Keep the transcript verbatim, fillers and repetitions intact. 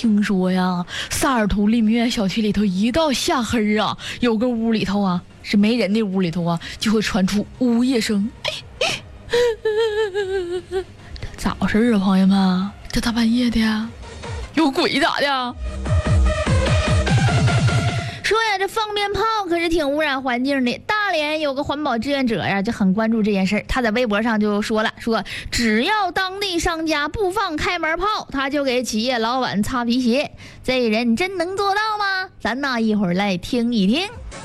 听说呀，萨尔图利米远小区里头一到下黑啊，有个屋里头啊是没人的屋里头啊，就会传出呜咽声。咋回事啊，朋友们？这大半夜的呀，有鬼咋的？说呀，这放鞭炮可是挺污染环境的。大连有个环保志愿者呀，就很关注这件事儿。他在微博上就说了，说只要当地商家不放开门炮，他就给企业老板擦皮鞋。这人真能做到吗？咱呐一会儿来听一听。